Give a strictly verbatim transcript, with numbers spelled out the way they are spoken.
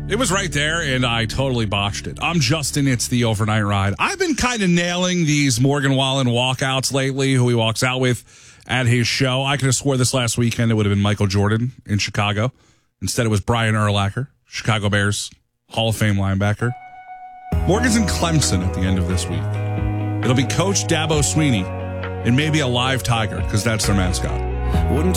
It was right there, and I totally botched it. I'm Justin. It's the Overnight Ride. I've been kind of nailing these Morgan Wallen walkouts lately, who he walks out with at his show. I could have swore this last weekend it would have been Michael Jordan in Chicago. Instead, it was Brian Urlacher, Chicago Bears Hall of Fame linebacker. Morgan's in Clemson at the end of this week. It'll be Coach Dabo Swinney and maybe a live tiger, because that's their mascot. Wouldn't